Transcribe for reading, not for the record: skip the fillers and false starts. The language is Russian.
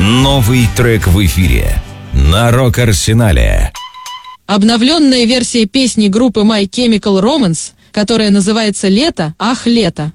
Новый трек в эфире на Рок-Арсенале. Обновленная версия песни группы My Chemical Romance, которая называется «Лето, ах, лето».